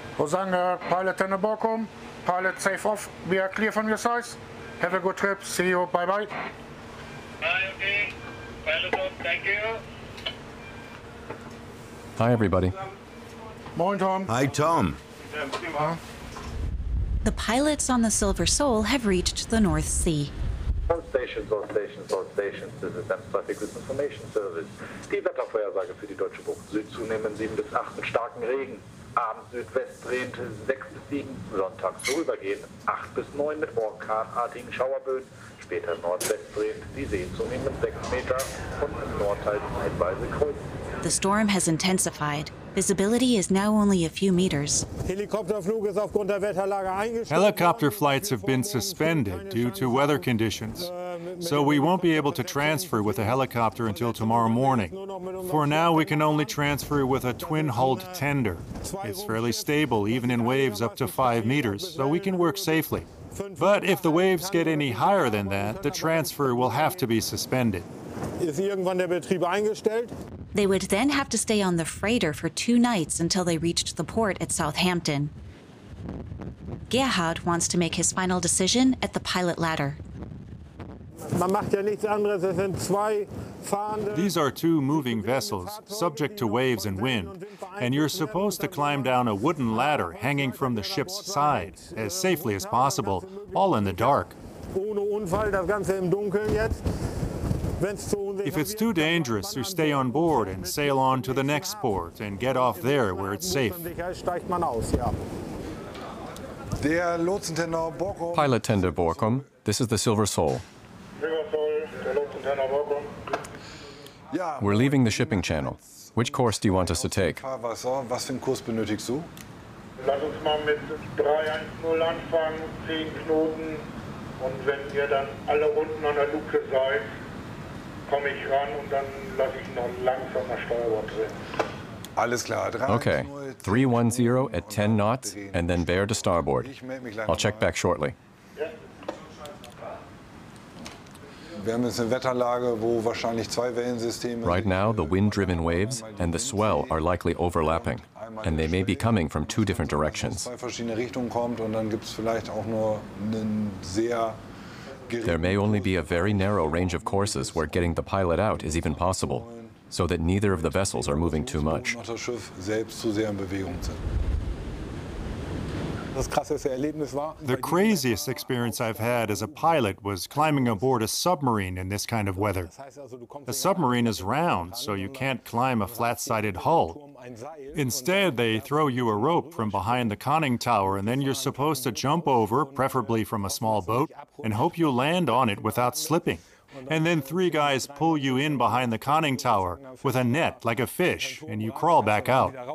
Hosanna, pilot Tender Borkum. Pilot safe off. We are clear from your size. Have a good trip. See you. Bye-bye. Bye, okay. Pilot off. Thank you. Hi, everybody. Morning, Tom. Hi, Tom. The pilots on the Silver Soul have reached the North Sea. All stations, all stations, all stations. This is Thames Traffic with Information Service. Die Wettervorhersage für die Deutsche Bucht. Süd zunehmend 7 bis 8 mit starkem Regen. Abends Südwest drehend 6 bis 7. Sonntags vorübergehend 8 bis 9 mit orkanartigen Schauerböen. Später Nordwest drehend die See zunehmend 6 Meter und im Nordteil zeitweise kreuzend. The storm has intensified. Visibility is now only a few meters. Helicopter flights have been suspended due to weather conditions, so we won't be able to transfer with a helicopter until tomorrow morning. For now, we can only transfer with a twin-hulled tender. It's fairly stable, even in waves up to 5 meters, so we can work safely. But if the waves get any higher than that, the transfer will have to be suspended. They would then have to stay on the freighter for 2 nights until they reached the port at Southampton. Gerhard wants to make his final decision at the pilot ladder. These are 2 moving vessels, subject to waves and wind, and you're supposed to climb down a wooden ladder hanging from the ship's side, as safely as possible, all in the dark. If it's too dangerous, you stay on board and sail on to the next port and get off there where it's safe. Pilot Tender Borkum, this is the Silver Soul. We're leaving the shipping channel. Which course do you want us to take? Lass uns mal mit 310 anfangen, 10 Knoten. Und wenn ihr dann alle unten an der Luke seid, komme ich ran und dann lasse ich noch langsam nach Steuerbord drehen. Alles klar. Okay, 310 at 10 knots and then bear to starboard. I'll check back shortly. Wir haben jetzt eine Wetterlage, wo wahrscheinlich 2 Wellensysteme. Right now, the wind-driven waves and the swell are likely overlapping, and they may be coming from 2 different directions. 2 verschiedene Richtungen kommt und dann gibt es vielleicht auch nur einen sehr There may only be a very narrow range of courses where getting the pilot out is even possible, so that neither of the vessels are moving too much. noch das Schiff selbst zu sehr in Bewegung sind. The craziest experience I've had as a pilot was climbing aboard a submarine in this kind of weather. A submarine is round, so you can't climb a flat-sided hull. Instead, they throw you a rope from behind the conning tower, and then you're supposed to jump over, preferably from a small boat, and hope you land on it without slipping. And then 3 guys pull you in behind the conning tower with a net like a fish, and you crawl back out.